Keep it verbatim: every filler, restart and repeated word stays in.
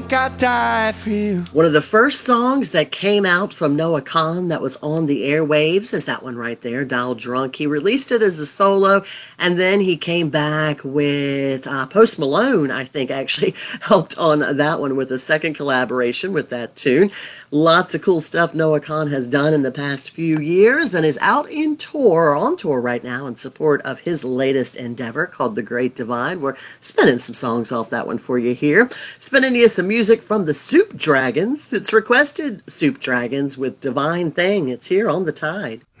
think I'd die for you. One of the first songs that came out from Noah Kahan that was on the airwaves is that one right there, Dial Drunk. He released it as a solo, and then he came back with uh, Post Malone, I think, actually helped on that one with a second collaboration with that tune. Lots of cool stuff Noah Kahan has done in the past few years and is out in tour, on tour right now in support of his latest endeavor called The Great Divide. We're spinning some songs off that one for you here. Spinning you some music from the Soup Dragons. It's requested Soup Dragons with Divine Thing. It's here on The Tide.